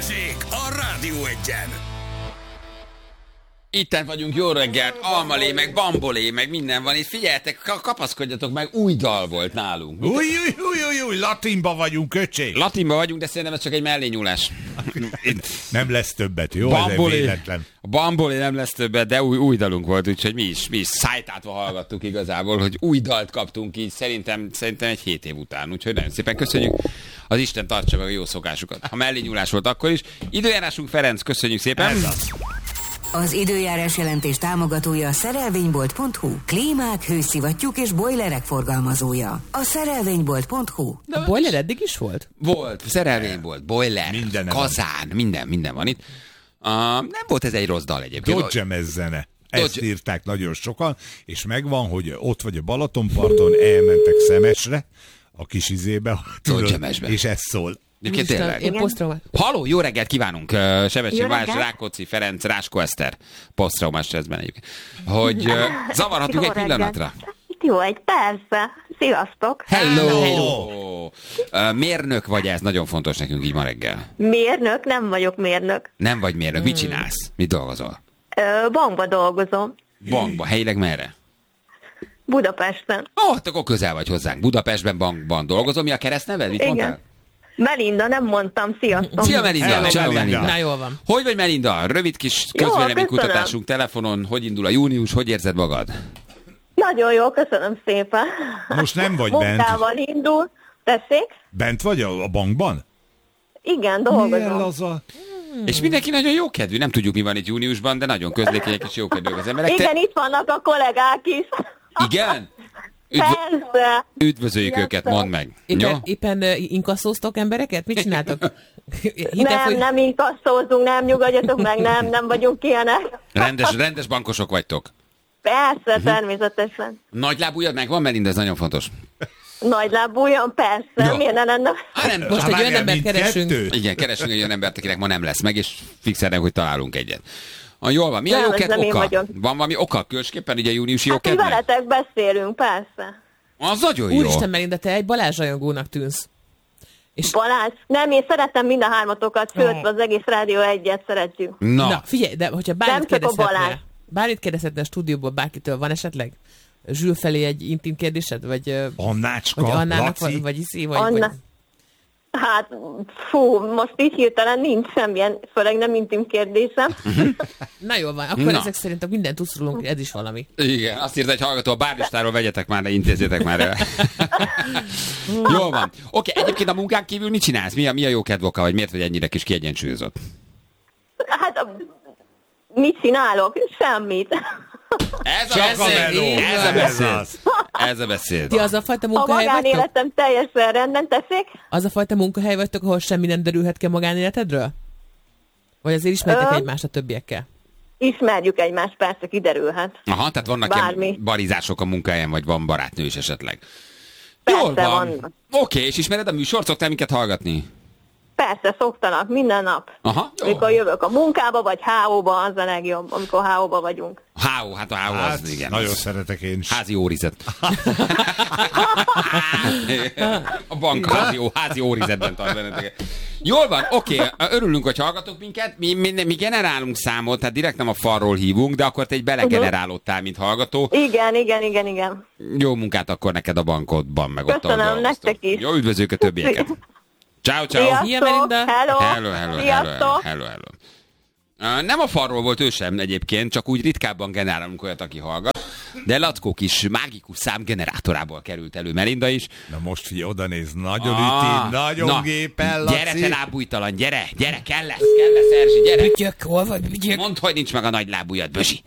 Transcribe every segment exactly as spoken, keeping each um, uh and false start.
Balázsék a Rádió Egyen. Itten vagyunk, jó reggelt, almalé, meg bambolé, meg minden van itt. Figyeljetek, kapaszkodjatok meg, új dal volt nálunk. Új, új, új, új, új, latinba vagyunk, köcsé. Latinba vagyunk, de szerintem ez csak egy mellényúlás. Nem lesz többet, jó? Bambolé, ez véletlen. a bambolé nem lesz többet, de új, új dalunk volt, úgyhogy mi is, mi is szájtátva hallgattuk igazából, hogy új dalt kaptunk így, szerintem, szerintem egy hét év után. Úgyhogy nagyon szépen köszönjük. Az Isten tartsa meg a jó szokásukat. A mellényúlás volt akkor is. Időjárásunk Ferenc, köszönjük szépen. Ez az. Az időjárás jelentés támogatója a szerelvénybolt pont hu. Klímák, hőszivattyúk és bojlerek forgalmazója. A szerelvénybolt pont hu. A boiler eddig is volt? Volt, szerelvény volt, boiler, Minden kazán, minden, minden van itt. Uh, nem volt ez egy rossz dal egyébként. Dodge zene. Ezt Dodge- írták nagyon sokan, és megvan, hogy ott vagy a Balatonparton, elmentek Szemesre, a kis izébe, tudod, Dodge-mesbe. és ez szól. Egyébként Isten, tényleg. én posztraumát. Halló, jó reggelt kívánunk! Uh, Sebesség Jó Balázs, reggelt. Rákóczi, Ferenc, Ráskó Eszter, posztraumás stresszben egyébként. Hogy uh, zavarhatunk Jó egy reggelt. pillanatra? Jó, egy persze. Sziasztok. Hello! Hello. Uh, mérnök vagy, ez nagyon fontos nekünk így ma reggel. Mérnök, nem vagyok mérnök. Nem vagy mérnök, mit csinálsz? Mit dolgozol? Ö, bankba dolgozom. Bankba, helyileg merre? Budapesten. Ó, oh, akkor közel vagy hozzánk. Budapestben bankban dolgozom. Mi a keresztneved? Mit Igen. mondtál? Melinda, nem mondtam. Sziasztok. Szia Melinda! Hello, Ciao, Melinda. Na, jól van. Hogy vagy Melinda? Rövid kis Jó, közvéleménykutatásunk telefonon. Hogy indul a június? Hogy érzed magad? Nagyon jó, köszönöm szépen. Most nem vagy bent. Munkával indul. Tessék? Bent vagy a, a bankban? Igen, Milyen dolgozom. laza? És mindenki nagyon jókedvű. Nem tudjuk, mi van itt júniusban, de nagyon közlékenyek és jókedvűek az emberek. Igen, Te... itt vannak a kollégák is. Igen? Üdv... Persze. Üdvözöljük Sziasztok. őket, mondd meg. Jó? Éppen, éppen uh, inkasszóztok embereket? Mit csináltok? Nem, Hitefoly... nem inkasszózunk, nem nyugodjatok meg, nem, nem vagyunk ilyenek. Rendes, rendes bankosok vagytok. Persze, természetesen. Nagylábújad megvan, Melinda, ez nagyon fontos. Nagylábújon, persze, Jó. miért ne lenne? Á, nem, Most egy olyan Várjál, embert keresünk. mindkettő? Igen, keresünk egy olyan embert, akinek ma nem lesz meg, és fixelnek, hogy találunk egyet. Ah, jól van. Mi a Nem, ez jóked nem én oka? vagyok. Van valami oka? Különösképpen ugye a júniusi Hát, hogy jókednek? veletek beszélünk, persze. Az nagyon jó. Úristen, Melinda, te egy Balázs rajongónak tűnsz. És Balázs, nem, én szeretem mind a hármatokat, sőt, az egész Rádió Egyet szeretjük. Na, na, figyelj, de hogyha bármit Nem csak a kérdezhetne, Balázs. bármit kérdezhetne a stúdióból bárkitől, van esetleg Zsül felé egy intim kérdésed? Vagy, ö, Annácska, vagy Annának, Laci? vagy, vagy Iszi, vagy, Anna. vagy... Hát, fú, most így hirtelen nincs semmilyen, főleg nem intim kérdésem. Na jól van, akkor Na. ezek szerint a mindent tudsz rólunk, ez is valami. igen, azt írta egy hallgató, a bárlistáról vegyetek már le, intézzétek már el. Jól van. Oké, egyébként a munkán kívül mit csinálsz? Mi a, mi a jó kedvoka, vagy miért vagy ennyire kis kiegyensúlyozott? Hát, a- mit csinálok? Semmit. Ez a Csak a beszéd! meló. Ez a Ez beszéd! az. Ez a beszéd! Ti az a fajta A munkahely vagytok? magánéletem teljesen rendben, tessék? Az a fajta munkahely vagytok, ahol semmi nem derülhet ki a magánéletedről? Vagy azért ismertek Ö? egymást a többiekkel? Ismerjük egymást, persze, kiderülhet. Aha, tehát vannak Bármi. ilyen barizások a munkahelyen, vagy van barátnő is esetleg. Persze, Jól van. vannak. Oké, és ismered a műsort? Szoktál minket hallgatni? Persze, szoktanak minden nap. Aha. Jó. Amikor jövök a munkába, vagy há ó-ba, az a legjobb, amikor há ó-ba vagyunk. Háó, hát a háó Hát, az, igen. nagyon az szeretek én is. házi órizet. A bank házi, ó, házi órizetben tart benneteket. Jól van, oké, örülünk, hogy hallgatok minket. Mi, mi, mi generálunk számot, tehát direkt nem a falról hívunk, de akkor te egy belegenerálódtál, mint hallgató. Igen, igen, igen, igen. Jó munkát akkor neked a bankodban, meg ott, ahol Köszönöm, dolgoztok. nektek is. Jó, üdvözlők a többieket. Ciao, ciao. Sziasztok, Szia, Melinda. hello, Hello, hello, hello, sziasztok. hello, hello. Uh, nem a falról volt ő sem egyébként, csak úgy ritkábban generálunk olyat, aki hallgat. De Lackó kis mágikus számgenerátorából került elő Melinda is. Na most figyelj, oda néz, nagyon Ah, üti, nagyon na, gépen, Laci. gyere, te lábújtalan, gyere, gyere, kell lesz, kell lesz, Erzsi, gyere. Bütyök, hol vagy, bütyök? Mondd, hogy nincs meg a nagy lábújad, Bösi.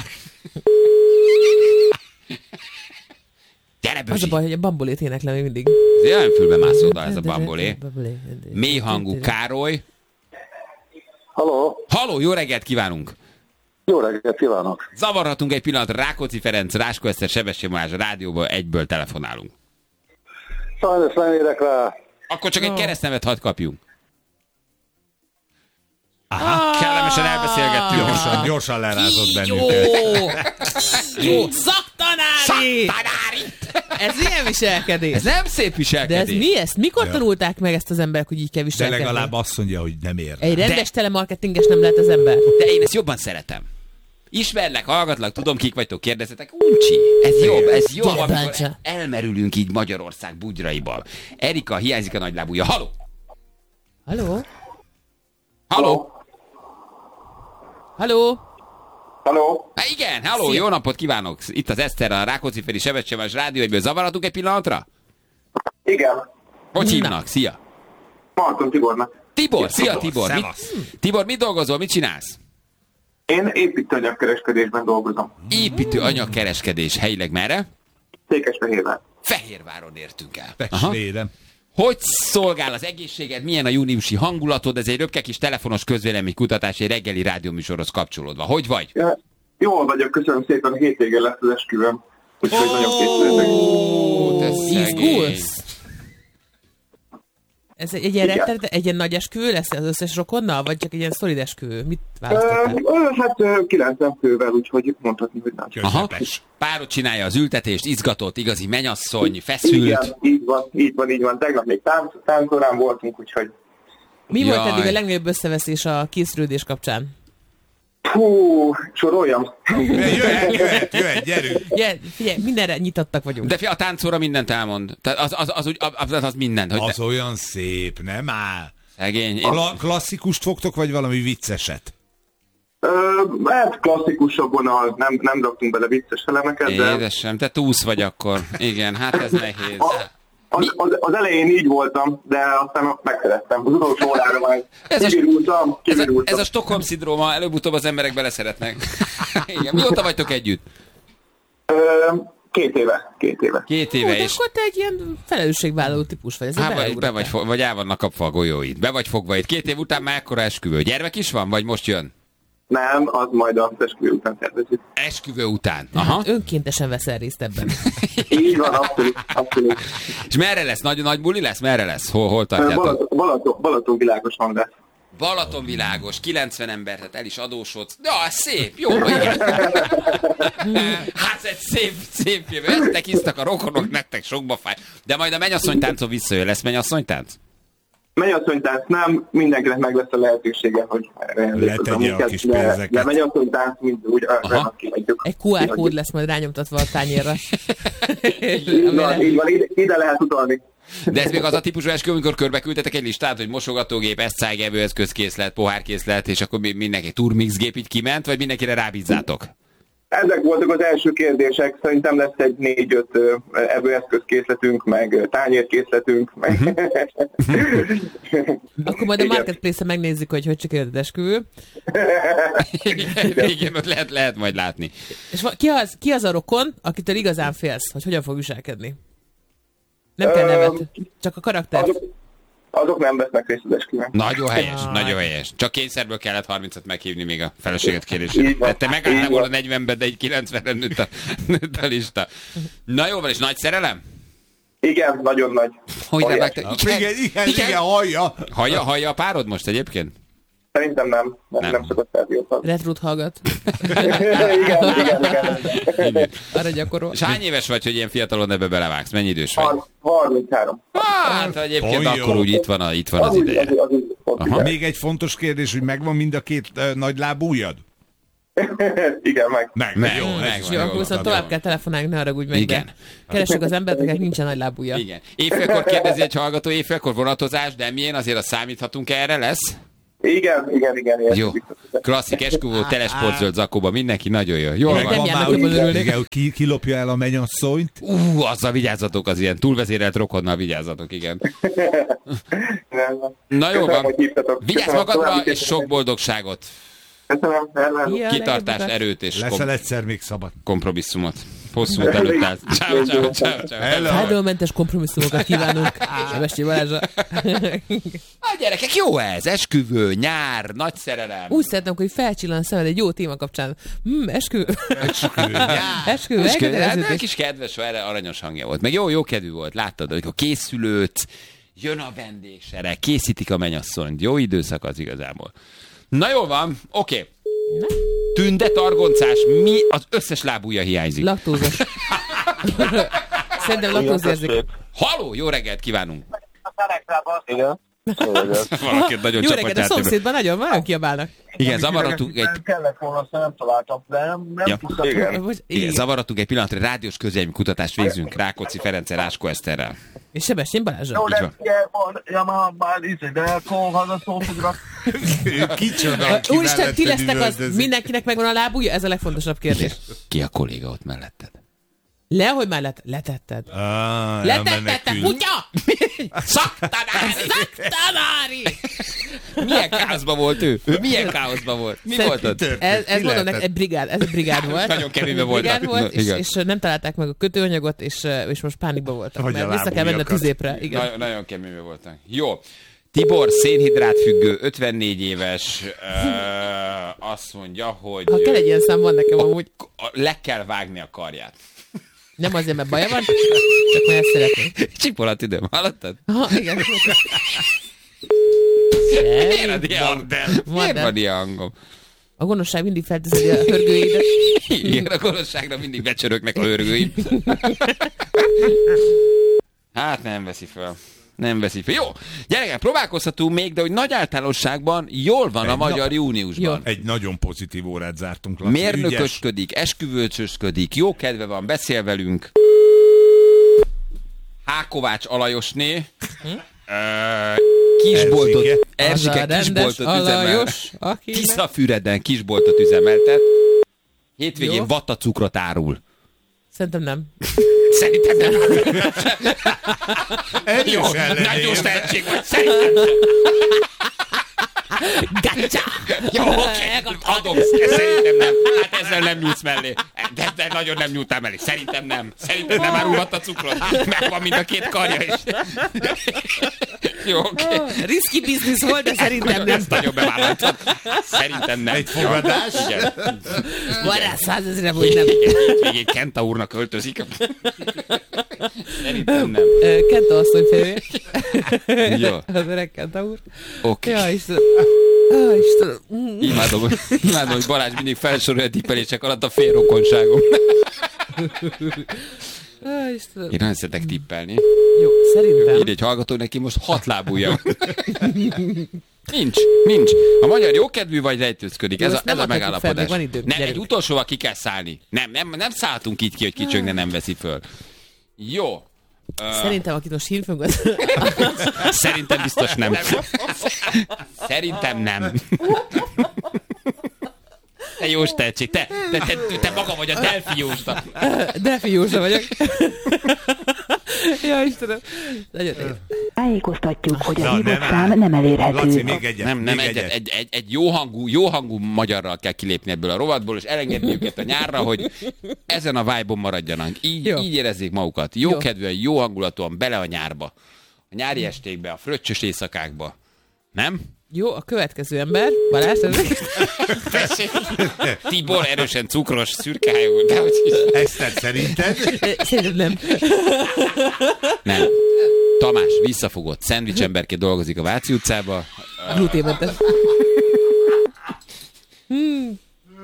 Gyere, Az a Bösi. baj, hogy a bambolét éneklem még mindig. Ez olyan fülbe mászol oda ez a bambolé. Mély hangú Károly. Halló, Halló, jó reggelt kívánunk! jó reggelt kívánok! Zavarhatunk egy pillanatra, Rákóczi Ferenc, Ráskó Eszter, Sebesség Balázs a rádióból egyből telefonálunk. Sajnos nem érek rá. Akkor csak egy keresztnevet hadd kapjunk. Aha, kellemesen elbeszélgettünk. Gyorsan, gyorsan lerázott bennünket. Jó! Jó! Szaktanári! Tanári! Ez milyen viselkedés? Ez nem szép De viselkedés. ez mi? Ezt mikor Ja. tanulták meg ezt az emberek, hogy így kell De viselkedni? legalább azt mondja, hogy nem ér. Egy rendes De- telemarketinges nem lehet az ember. De én ezt jobban szeretem. Ismerlek, hallgatlak, tudom, kik vagytok, kérdezzetek. Uncsi, ez jobb, ez jobb, Gyere, amikor Báncsa. elmerülünk így Magyarország bugyraiban. Erika, hiányzik a nagylábúja. Haló! Halló? Haló! Halló? Halló? Há, igen, halló, Szia. jó napot kívánok! Itt az Eszter, a Rákóczi-Feri Sebecsemás Rádió, egyből zavarhatunk egy pillanatra? Igen. Hogy Na. hívnak? Szia! Marton Tibornak. Tibor, szia Tibor, Tibor! Mit, szevasz. Tibor, mit dolgozol, mit csinálsz? Én építőanyagkereskedésben dolgozom. Építő anyagkereskedés, helyileg merre? Székesfehérvár. Fehérváron értünk el. Aha. Testvérem. Hogy szolgál az egészséged, milyen a júniusi hangulatod? Ez egy röpke kis telefonos közvéleménykutatás, egy reggeli rádióműsorhoz kapcsolódva. Hogy vagy? Ja, jól vagyok, köszönöm szépen, hétvégén lesz az esküvőm. Úgyhogy nagyon készültek. Ó, te szegény. Izgulsz? Ez egy, egy ilyen, Igen. rettenet- egy ilyen nagy esküvő lesz az összes rokonnal, vagy csak egy ilyen szolid esküvő? Mit Ö, választottál? ö, hát ö, kilencven fővel, úgyhogy mondhatni, hogy nem. Aha. Közepes. Párod csinálja az ültetést, izgatott, igazi menyasszony, feszült. Igen, így van, így van, így van. Tegnap még tánc, táncorán voltunk, úgyhogy Mi volt Jaj. eddig a legnagyobb összeveszés a készülődés kapcsán? hú, soroljam. Jöhet, jöhet, jöhet, gyerünk. Ugye, figyelj, mindenre nyitottak vagyunk. De fia, a táncóra mindent elmond. Tehát az, az, az, az, az, az mindent. Hogy Az olyan szép, nem áll. szegény. Én, Kla- klasszikust fogtok, vagy valami vicceset? Ö, hát klasszikusabban a, nem, nem raktunk bele vicces elemeket, de édesem, te túsz vagy akkor. Igen, hát ez nehéz. az, az, az elején így voltam, de aztán megszerettem. Az utolsó órára majd Ez a- kivirultam, Ez a, kivirultam. ez a Stockholm-szindróma, előbb-utóbb az emberek beleszeretnek. Igen. Mióta vagytok együtt? Ö, két éve, két éve. Két Hú, éve, de és akkor te egy ilyen felelősségvállaló típus vagy. Ez Há, vagy, be vagy, fo- vagy el vannak kapva a golyóid. Be vagy fogva itt. Két év után már ekkora esküvő. Gyermek is van, vagy most jön? Nem, az majd az esküvő után tervezik. Esküvő után. Aha. Önkéntesen veszel részt ebben. Így van, abszolút, abszolút. És merre lesz? Nagy, nagy buli lesz? Merre lesz? Hol, hol Ö, tartjátok? Balaton, Balaton, Balaton világos hang lesz. Balaton világos, kilencven ember, tehát el is adósodsz. Ja, ez szép, jó, igen. Hát ez egy szép, szép jövő. Ettek, isztak a rokonok, nektek sokba fáj. De majd a mennyasszonytáncon visszajön. Lesz mennyasszonytánc? Mennyasszonytánc nem, mindenkinek meg lesz a lehetősége, hogy erre Letegye a kis de, pénzeket. de mennyasszonytánc mind úgy Aha. arra kihagyjuk. Egy kú ár kód lesz majd rányomtatva a tányérra. Így van, így van, ide, ide lehet utalni. De ez még az a típusú eskü, amikor körbe küldtetek egy listát, hogy mosogatógép, eszcág, evőeszközkészlet, pohárkészlet, és akkor mi- mindenki turmix gép így kiment, vagy mindenkire rábízzátok? Ezek voltak az első kérdések, szerintem lesz egy négy-öt ö, evőeszközkészletünk, meg ö, tányérkészletünk, meg... Akkor majd a Igen. Marketplace-en megnézzük, hogy hogy sikerült az esküvő. Igen, igen, ott lehet, lehet majd látni. És va- ki az, ki az a rokon, akitől igazán félsz, hogy hogyan fog viselkedni? Nem kell Ö, nevet, csak a karakter. Azok, azok nem vesznek részt az esküvőn. Nagyon helyes, Jaj. nagyon helyes. Csak kényszerből kellett harmincat meghívni még a feleséget kérésére. Így van, Hát te megálltál így volna van. negyvenbe, de egy kilencvenre nőtt a, nőtt a lista. Na jó van, és nagy szerelem? Igen, nagyon nagy. Hogy nem Óriási. vágtál? Igen, igen, igen, igen, hallja. Hallja, hallja a párod most egyébként? Szerintem nem. Nem, Nem. nem szokott rádiót. Retrut hallgat. igen, igen, igen. Igen. Arra gyakorol. És hány éves vagy, hogy ilyen fiatalon ebbe belevágsz? Mennyi idős vagy? Har- harminchárom. Hát egyébként Olyan jó. akkor úgy itt van, a, itt van az Az úgy, ideje. az, az, úgy, az Aha. igen. Még egy fontos kérdés, hogy megvan mind a két uh, nagy lábújad? Igen, meg. Meg, Meg, jó, meg, meg, meg. Jó, akkor jó, viszont jó. tovább kell telefonálni, ne haragudj meg. Igen. de Keressük az embert, akinek nincsen nagy lábúja. Igen. Éjfélkor kérdezi egy hallgató, éjfélkor vonatozás, de milyen? Azért azt számíthatunk erre lesz? Igen, igen, igen. igen. Jó. Klasszik esküvó, telesportzöld zakóba, mindenki nagyon jó. Jól Nem van. Van járnak, már jobban úgy, örülnék. igen, hogy ki, kilopja el a mennyasszonyt. Ú, azzal vigyázzatok, az ilyen túlvezérelt rokonnal vigyázzatok, igen. Nem, Na jó Köszönöm, van. hogy hívtatok. Vigyázz Köszönöm, magadra, további és sok készítést. boldogságot, Köszönöm, elvárok. Ilyen kitartást, legjobb utat. erőt és Leszel kom- egyszer még szabad. kompromisszumot. Hosszú út előtt állt. Ciao, ciao, ciao, ciao. Hello. Fájdalommentes kompromisszumokat kívánunk. Sebessé Balázsa. A gyerekek, jó ez, esküvő, nyár, nagy szerelem. Úgy szeretném, hogy felcsillan a szemed egy jó téma kapcsán. Hmm, eskü. Esküvő, nyár. Eskü. És ke- hát, elköteleződés. egy kis kedves, erre aranyos hangja volt. Meg jó, jó kedvű volt, láttad, hogy készülődsz, jön a vendégsere, készítik a mennyasszonyt. Jó időszak az igazából. Na jó van, oké. Okay. Tünde, targoncás, mi az összes lábúja hiányzik. Laktózos. Szerintem laktózérzékeny. Haló, jó reggelt kívánunk! Igen. Valakit nagyon Jó csapott reggelt, a játékba. szomszédban nagyon, nagyon kiabálnak. Igen, zavarodtunk egy... Kellett volna, aztán nem találtam, de nem, nem Ja. tudtam. Igen. Most, Igen, igen. zavarodtunk egy pillanatra, rádiós közélmi kutatást végzünk Rákóczi Ferenccel, Ráskó Eszterrel. És Sebestyén Balázsra. Jó, Így de van. ugye van, ja már, már izé, de akkor hallgatókra. Kicsoda, aki Úristen, ti melletted lesztek az, üvöltözik. mindenkinek megvan a lábúja? Ez a legfontosabb kérdés. Ki a kolléga ott melletted? Le, hogy már let, letetted. Ah, Letetted, te elmenekül. kutya! Szaktanári! Szaktanári! Milyen káoszban volt ő? Ő milyen káoszban volt? Mi Szerint- volt ott? történt? Ez, ez Mi mondom, lehetett? egy brigád, ez egy brigád volt. Nagyon keménybe Egy brigád voltak. volt, Na, és, igen. és nem találták meg a kötőanyagot, és, és most pánikban voltak. Hogy Mert a vissza kell menni a lábújakat. tüzépre. Igen. Nagyon, nagyon keménybe voltak. Jó. Tibor, szénhidrátfüggő, ötvennégy éves, uh, azt mondja, hogy Ha kell egy ilyen szám, van nekem amúgy. a- le kell vágni a karját. Nem azért, mert baja van, csak mert ezt szeretnénk. Csipolat időm, hallottad? Aha, igen. Miért van ilyen hangom? Miért Modern. van ilyen hangom? A gonoszság mindig felteszedi a hörgőidet. Igen, a gonoszságra mindig becsörögnek a hörgőim. Hát nem veszi fel. Nem veszi fel. Jó, gyerekek, próbálkozhatunk még, de hogy nagy általánosságban jól van a Egy magyar na- júniusban. Egy nagyon pozitív órát zártunk. Laci. Ügyes. Mérnökösködik, esküvőcsösködik, jó kedve van, beszél velünk. H. Kovács Alajosné. Ö, kisboltot, Erzsike. Erzsike Az a rendes kisboltot üzemel. Alajos, akinek- Tiszafüreden kisboltot üzemeltet. Hétvégén Jó. vattacukrot árul. Szerintem nem. Szerintem nem. Erős Jó, ellenérve. nagyon tehetség vagy, szerintem nem. Gacsa! Jó, oké, adom, szerintem nem. Hát ezzel nem nyújtsz mellé. De, de nagyon nem nyújtál mellé. Szerintem nem. Szerintem nem árulhat a cukrot. Megvan mind a két karja is. Jó, oké. Risky business volt, de szerintem nem. Ezt nagyon bevállaltad. Szerintem nem. Egy fogadás? Igen. Van rá százezre, hogy nem. Igen, hétvégén Kenta úrnak költözik. Szerintem nem. Ö, Kenta asszony férje. Jó. Az öreg Kenta úr. Oké. Ja, Istenem. Ah, Istenem. Mm. Imádom, hogy- imádom, hogy Balázs mindig felsorolja a tippelések alatt a félrokonságom. Ah, Istenem. Én nagyon szeretek tippelni. Jó, szerintem. Így egy hallgató neki most hat lábúja. Nincs, nincs. A magyar jókedvű vagy rejtőzködik. Jó, Ez a, ezt nem ez a adhatjuk fel, megállapodás. még van időnk, Nem, egy gyerünk. utolsóval ki kell szállni. Nem, nem, nem szálltunk így ki, hogy kicsögne, nem veszi föl. Jó. Uh, Szerintem, akit most hívunk, az... Szerintem biztos nem. Szerintem nem. Te Jós tehetség, te, te, te, te maga vagy a Delfi Jósda. Delfi Józsa vagyok. Ja, Istenem. Nagyon jó. Tájékoztatjuk, hogy Na, a hívott nem szám áll. nem elérhető. Laci, még egyet. Nem, nem még egy, egy, egy, egy jó, hangú, jó hangú magyarral kell kilépni ebből a rovatból, és elengedni őket a nyárra, hogy ezen a vibe-on maradjanak. Így, Jó. így érezzék magukat. Jó, Jó. kedvűen, jó hangulatúan bele a nyárba. A nyári estékbe, a fröccsös éjszakákba. Nem? Jó, a következő ember. Balázs, Tessék. Tibor erősen cukros, szürkehájú, de hogy is. Eszter, szerinted? szerintem nem. Nem. Tamás visszafogott, szendvicsemberként dolgozik a Váci utcába. Gluténmentes. Hmm.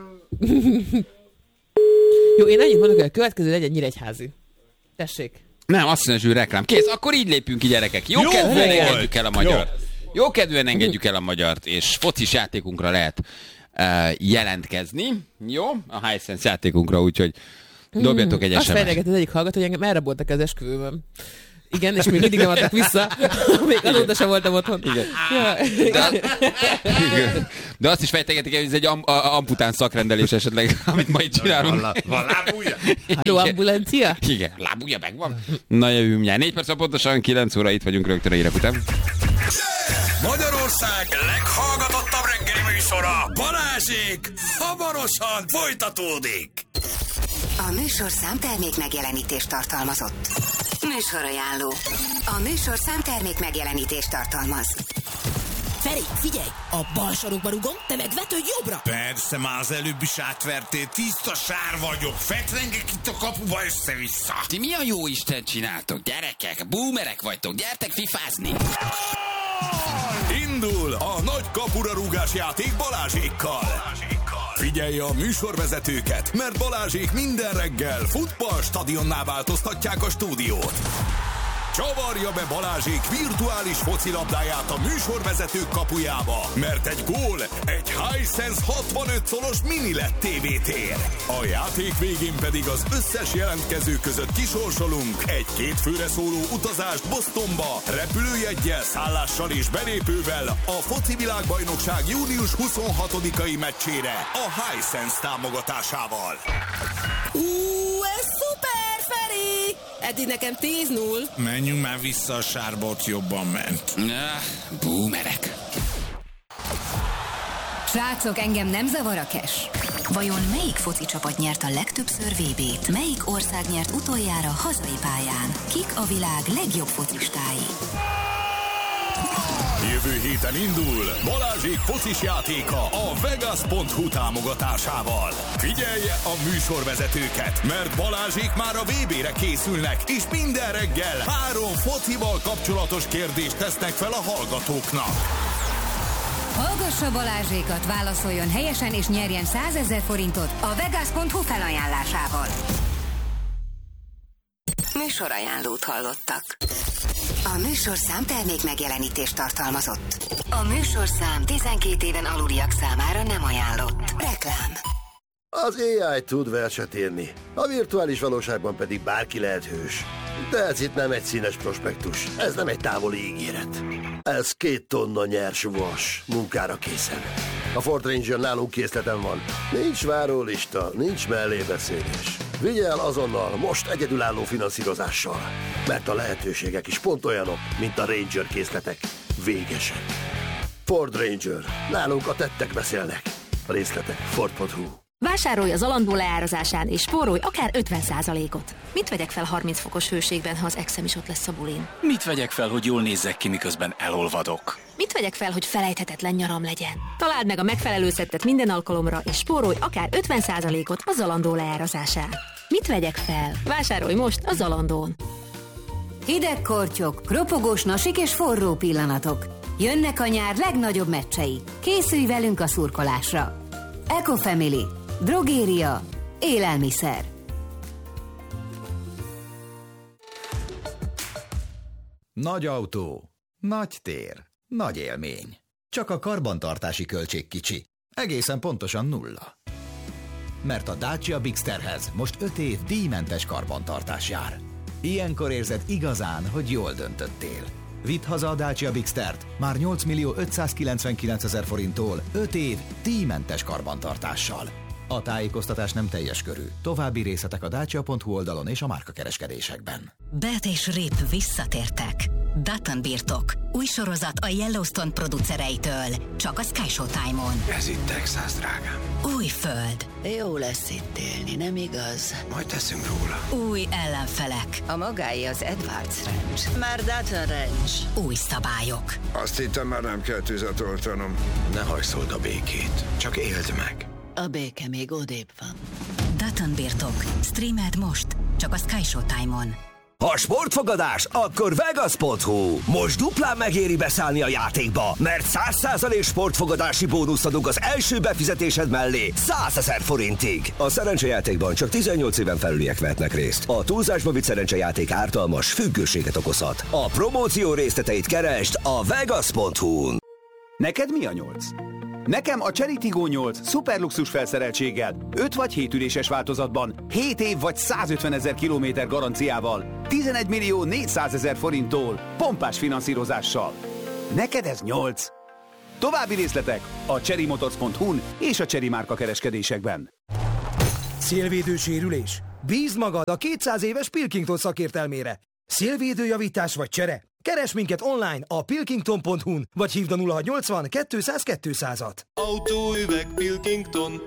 Jó, én annyit mondok, hogy a következő legyen Nyíregyházi. Tessék. Nem, azt mondja, hogy reklám. Kész, akkor így lépünk ki, gyerekek. Jó, Jó kedvűen volt. engedjük el a magyart. Jó. Jó kedvűen engedjük el a magyart, és focis játékunkra lehet uh, jelentkezni. Jó? A Hisense játékunkra, úgyhogy dobjatok egy Azt es em es-t. fejleget az egyik hallgató, hogy engem elraboltak az esküvőmön. Igen, és még mindig nem adtak vissza. Még azóta sem voltam otthon. Igen. Ja. Igen. De azt is fejtegetik, hogy ez egy am- a- ampután szakrendelés esetleg, amit ma itt csinálunk. Van, van lábúja? Halló, ambulancia? Igen, lábúja megvan. Na jövünk mindjárt. Négy perc pontosan, kilenc óra, itt vagyunk rögtön a hírek után. Magyarország leghallgatottabb reggeli műsora, Balázsék, hamarosan folytatódik. A műsorszám termék megjelenítést tartalmazott. Műsorajánló. A műsorszám termék megjelenítést tartalmaz. Feri, figyelj! A bal sarokba rugom, te meg vetődj jobbra! Persze, már az előbb is átvertél, tiszta sár vagyok, fetrengek itt a kapuba össze-vissza. Ti mi a jó Isten csináltok, gyerekek? Boomerek vagytok, gyertek fifázni! Indul a nagy kapura rúgás játék Balázsékkal. Figyelje a műsorvezetőket, mert Balázsék minden reggel futballstadionná változtatják a stúdiót. Csavarja be Balázsék virtuális focilabdáját a műsorvezetők kapujába, mert egy gól egy Hisense hatvanöt szolos mini el é dé té vé tér. A játék végén pedig az összes jelentkező között kisorsolunk egy két főre szóló utazást Bostonba, repülőjeggyel, szállással és belépővel a foci világbajnokság június huszonhatodikai meccsére a Hisense támogatásával. Ú, ez szuper, Feri! Eddig nekem tíz null. Menjünk már vissza, a sárbot jobban ment. Ah, boomerek. Srácok, engem nem zavar a cash. Vajon melyik foci csapat nyert a legtöbbször vé bét? Melyik ország nyert utoljára hazai pályán? Kik a világ legjobb focistái? Jövő héten indul Balázsék focis játéka a Vegas pont hu támogatásával. Figyelje a műsorvezetőket, mert Balázsék már a vé bére készülnek, és minden reggel három focival kapcsolatos kérdést tesznek fel a hallgatóknak. Hallgassa Balázsékat, válaszoljon helyesen és nyerjen százezer forintot a Vegas pont hu felajánlásával. Műsorajánlót hallottak. A műsorszám termék megjelenítést tartalmazott. A műsorszám tizenkét éven aluliak számára nem ajánlott. Reklám. Az á i tud verset írni, a virtuális valóságban pedig bárki lehet hős. De ez itt nem egy színes prospektus, ez nem egy távoli ígéret. Ez két tonna nyers vas, munkára készen. A Ford Ranger nálunk készleten van. Nincs várólista, nincs mellébeszélés. Vigye el azonnal, most egyedülálló finanszírozással. Mert a lehetőségek is pont olyanok, mint a Ranger készletek. Végesen. Ford Ranger. Nálunk a tettek beszélnek. A részletek Ford pont hu. Vásárolj az Zalando leárazásán és spórolj akár ötven százalékot. Mit vegyek fel harminc fokos hőségben, ha az exem is ott lesz a bulin? Mit vegyek fel, hogy jól nézzek ki, miközben elolvadok? Mit vegyek fel, hogy felejthetetlen nyaram legyen? Találd meg a megfelelő szettet minden alkalomra, és spórolj akár ötven százalékot a Zalando leárazásán. Mit vegyek fel? Vásárolj most a Zalandón. Hideg kortyok, ropogós nasik és forró pillanatok. Jönnek a nyár legnagyobb meccsei. Készülj velünk a szurkolásra. Ecofamily. Drogéria. Élelmiszer. Nagy autó, nagy tér, nagy élmény. Csak a karbantartási költség kicsi. Egészen pontosan nulla. Mert a Dacia Bigsterhez most öt év díjmentes karbantartás jár. Ilyenkor érzed igazán, hogy jól döntöttél. Vidd haza a Dacia Bigstert már nyolc millió ötszázkilencvenkilencezer forinttól öt év díjmentes karbantartással. A tájékoztatás nem teljes körű. További részletek a dacia pont hu oldalon és a márkakereskedésekben. Bert és Rip visszatértek. Dutton birtok. Új sorozat a Yellowstone producereitől. Csak a Sky Showtime-on. Ez itt Texas, drágám. Új föld. Jó lesz itt élni, nem igaz? Majd teszünk róla. Új ellenfelek. A magáé az Edwards Ranch. Már Dutton Ranch. Új szabályok. Azt hittem, már nem kell tüzet oltanom. Ne hajszold a békét, csak éld meg. A béke még odébb van. Dutton birtok. Streamed most. Csak a Sky Showtime-on. Ha sportfogadás, akkor Vegas pont hu. Most duplán megéri beszállni a játékba, mert száz százalék sportfogadási bónuszt adunk az első befizetésed mellé százezer forintig. A szerencsejátékban csak tizennyolc éven felüliek vehetnek részt. A túlzásba vitt szerencsejáték ártalmas, függőséget okozhat. A promóció részleteit keresd a Vegas pont hu-n. Neked mi a nyolc? Nekem a Cherry Tiggo nyolc szuperluxus felszereltséggel, öt vagy hét üléses változatban, hét év vagy százötvenezer kilométer garanciával, tizenegy millió négyszázezer forinttól, pompás finanszírozással. Neked ez nyolc. További részletek a cherry motors pont hu-n és a Cherry márka kereskedésekben. Szélvédő sérülés? Bízd magad a kétszáz éves Pilkington szakértelmére. Szélvédőjavítás vagy csere? Keresd minket online a pilkington pont hu-n, vagy hívd a nulla hatszáznyolcvan kétszáz kétszázat. Autóüveg Pilkington.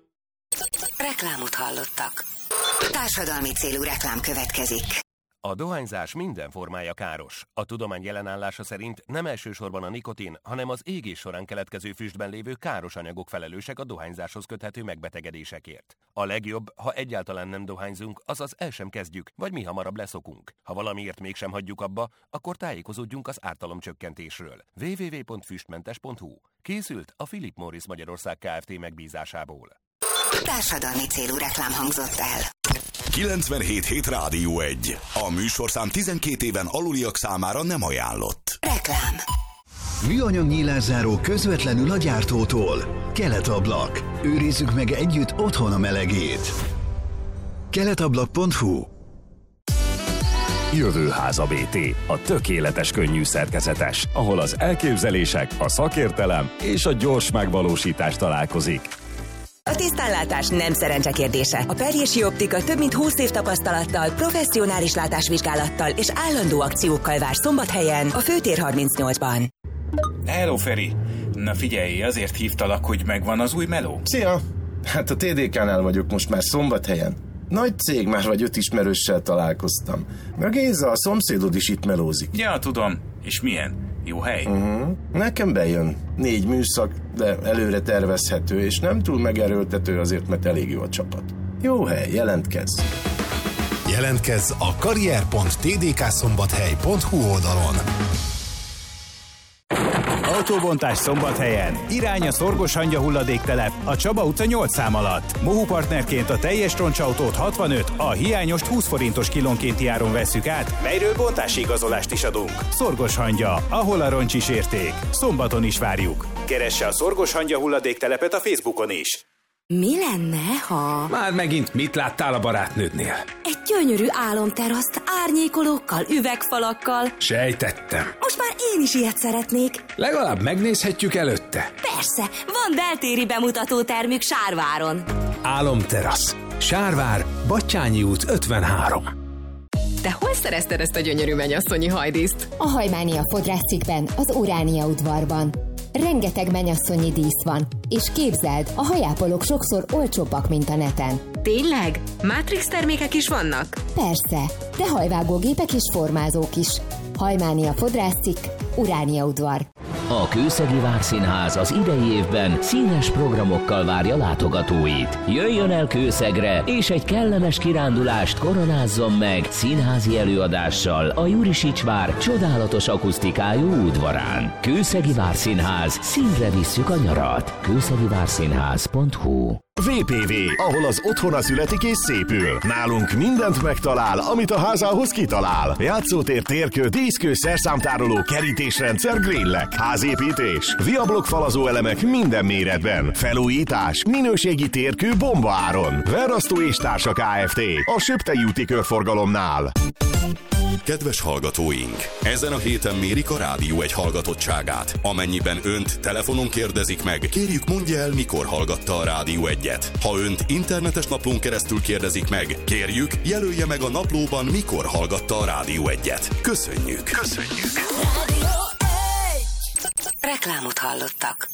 Reklámot hallottak. Társadalmi célú reklám következik. A dohányzás minden formája káros. A tudomány jelenállása szerint nem elsősorban a nikotin, hanem az égés során keletkező füstben lévő káros anyagok felelősek a dohányzáshoz köthető megbetegedésekért. A legjobb, ha egyáltalán nem dohányzunk, azaz el sem kezdjük, vagy mi hamarabb leszokunk. Ha valamiért mégsem hagyjuk abba, akkor tájékozódjunk az ártalomcsökkentésről. double-u double-u double-u pont füstmentes pont hu. Készült a Philip Morris Magyarország Kft. Megbízásából. Társadalmi célú reklám hangzott el. kilencvenhét hét Rádió egy. A műsorszám tizenkét éven aluliak számára nem ajánlott. Reklám. Műanyag nyílászáró közvetlenül a gyártótól. Keletablak. Őrizzük meg együtt otthon a melegét. keletablak pont hu. Jövőháza bé té, a tökéletes könnyű szerkezetes, ahol az elképzelések, a szakértelem és a gyors megvalósítás találkozik. A tisztánlátás nem szerencse kérdése. A Perjési Optika több mint húsz év tapasztalattal, professzionális látásvizsgálattal és állandó akciókkal vár Szombathelyen, a Főtér harmincnyolcban. Hello, Feri! Na figyelj, azért hívtalak, hogy megvan az új meló. Szia! Hát a té dé ká-nál vagyok most már Szombathelyen. Nagy cég, már vagy öt ismerőssel találkoztam. Meg Géza, a szomszédod is itt melózik. Ja, tudom. És milyen? Jó hely? Uh-huh. Nekem bejön. Négy műszak, de előre tervezhető, és nem túl megerőltető azért, mert elég jó a csapat. Jó hely, jelentkezz! Jelentkezz a karrier pont té dé ká szombathely pont hu oldalon. Autóbontás Szombathelyen. Irány a Szorgos-Hangya hulladéktelep a Csaba utca nyolc szám alatt. Mohu partnerként a teljes roncsautót hatvanöt, a hiányost húsz forintos kilónkénti áron vesszük át, melyről bontási igazolást is adunk. Szorgos-Hangya, ahol a roncs is érték. Szombaton is várjuk. Keresse a Szorgos-Hangya hulladéktelepet a Facebookon is. Mi lenne, ha... Már megint mit láttál a barátnődnél? Egy gyönyörű álomteraszt árnyékolókkal, üvegfalakkal. Sejtettem. Most már én is ilyet szeretnék. Legalább megnézhetjük előtte. Persze, van beltéri bemutató termük Sárváron. Álomterasz. Sárvár, Battyányi út ötvenhárom. Te hol szerezted ezt a gyönyörű mennyasszonyi hajdíszt? A Hajmánia fodrászcikkben, az Uránia udvarban. Rengeteg mennyasszonyi dísz van, és képzeld, a hajápolók sokszor olcsóbbak, mint a neten. Tényleg? Matrix termékek is vannak? Persze, de hajvágógépek és formázók is. Hajmánia fodrászcikk, Uránia udvar. A Kőszegi Várszínház az idei évben színes programokkal várja látogatóit. Jöjjön el Kőszegre, és egy kellemes kirándulást koronázzon meg színházi előadással a Jurisics vár csodálatos akusztikájú udvarán. Kőszegi Várszínház, színre visszük a nyarat. kőszegi várszínház pont hu. vé pé vé, ahol az otthona születik és szépül. Nálunk mindent megtalál, amit a házához kitalál. Játszótér, térkő, díszkő, szerszámtároló, kerítésrendszer, grillek, házépítés, viablok falazó elemek minden méretben. Felújítás, minőségi térkő bomba áron. Verrasztó és Társa Kft. A Söptei úti körforgalomnál. Kedves hallgatóink! Ezen a héten mérik a Rádió egy hallgatottságát. Amennyiben önt telefonon kérdezik meg, kérjük mondja el, mikor hallgatta a Rádió egyet. Ha önt internetes naplón keresztül kérdezik meg, kérjük, jelölje meg a naplóban, mikor hallgatta a Rádió egyet. Köszönjük! Köszönjük! Reklámot hallottak.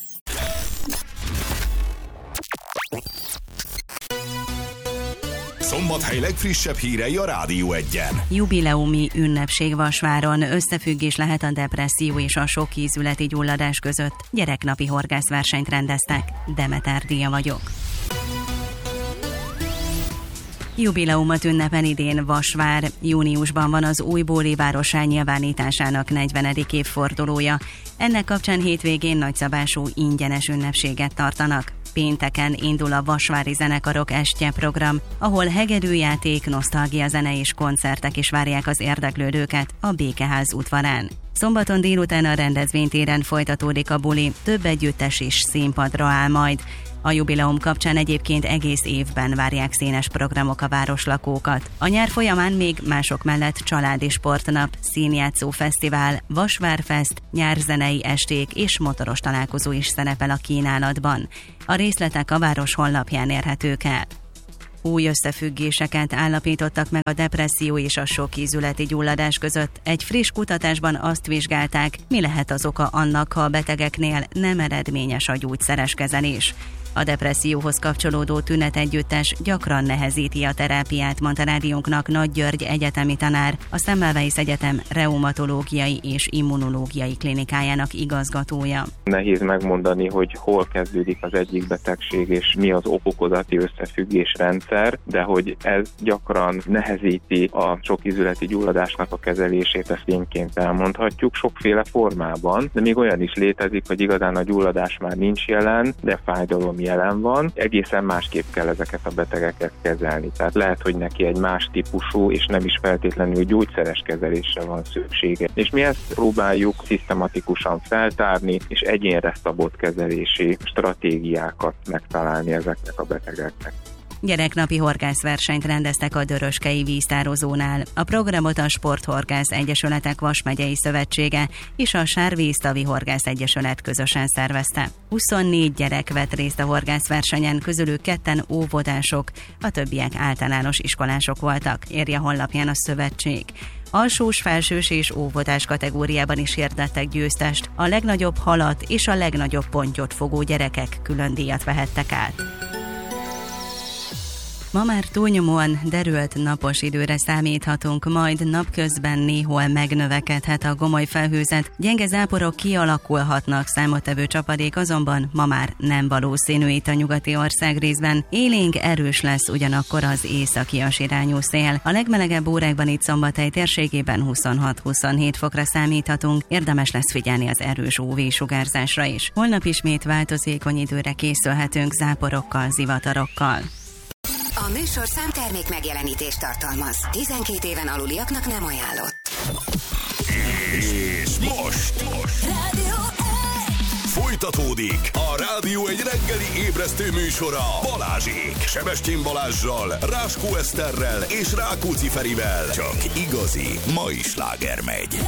Szombathely legfrissebb hírei a Rádió egyen. Jubileumi ünnepség Vasváron, összefüggés lehet a depresszió és a sok ízületi gyulladás között. Gyereknapi horgászversenyt rendeztek. Demeter Díja vagyok. Jubileumot ünnepel idén Vasvár. Júniusban van az újbóli várossá nyilvánításának negyvenedik évfordulója. Ennek kapcsán hétvégén nagyszabású ingyenes ünnepséget tartanak. Pénteken indul a Vasvári Zenekarok estje program, ahol hegedűjáték, nosztalgia zene és koncertek is várják az érdeklődőket a Békeház udvarán. Szombaton délután a rendezvénytéren folytatódik a buli, több együttes is színpadra áll majd. A jubileum kapcsán egyébként egész évben várják színes programok a városlakókat. A nyár folyamán még mások mellett családi sportnap, színjátszó fesztivál, Vasvárfest, nyárzenei esték és motoros találkozó is szerepel a kínálatban. A részletek a város honlapján érhetők el. Új összefüggéseket állapítottak meg a depresszió és a sok ízületi gyulladás között. Egy friss kutatásban azt vizsgálták, mi lehet az oka annak, ha a betegeknél nem eredményes a gyógyszeres kezelés. A depresszióhoz kapcsolódó tünetegyüttes gyakran nehezíti a terápiát, mondta rádiónknak Nagy György egyetemi tanár, a Semmelweis Egyetem reumatológiai és immunológiai klinikájának igazgatója. Nehéz megmondani, hogy hol kezdődik az egyik betegség, és mi az ok-okozati összefüggésrend. gyógyszer, de hogy ez gyakran nehezíti a sokízületi gyulladásnak a kezelését, ezt tényként elmondhatjuk sokféle formában, de még olyan is létezik, hogy igazán a gyulladás már nincs jelen, de fájdalom jelen van. Egészen másképp kell ezeket a betegeket kezelni. Tehát lehet, hogy neki egy más típusú és nem is feltétlenül gyógyszeres kezelésre van szüksége. És mi ezt próbáljuk szisztematikusan feltárni, és egyénre szabott kezelési stratégiákat megtalálni ezeknek a betegeknek. Gyereknapi horgászversenyt rendeztek a Döröskei víztározónál. A programot a Sporthorgász Egyesületek Vas megyei szövetsége és a Sárvíztavi Horgász Egyesület közösen szervezte. huszonnégy gyerek vett részt a horgászversenyen, közülük ketten óvodások, a többiek általános iskolások voltak, írja honlapján a szövetség. Alsós, felsős és óvodás kategóriában is hirdettek győztest. A legnagyobb halat és a legnagyobb pontyot fogó gyerekek külön díjat vehettek át. Ma már túlnyomóan derült napos időre számíthatunk, majd napközben néhol megnövekedhet a gomoly felhőzet, gyenge záporok kialakulhatnak, számottevő csapadék azonban ma már nem valószínű itt a nyugati országrészben. Élénk erős lesz ugyanakkor az északias irányú szél. A legmelegebb órákban itt Szombathely térségében huszonhat-huszonhét fokra számíthatunk, érdemes lesz figyelni az erős ú vé-sugárzásra is. Holnap ismét változékony időre készülhetünk zátporokkal, zivatarokkal. A műsorszám termék megjelenítést tartalmaz. tizenkét éven aluliaknak nem ajánlott. És most, most. Folytatódik a Rádió egy reggeli ébresztő műsora Balázsék, Sebestyén Balázssal, Ráskó Eszterrel és Rákóczi Ferivel. Csak igazi mai sláger megy.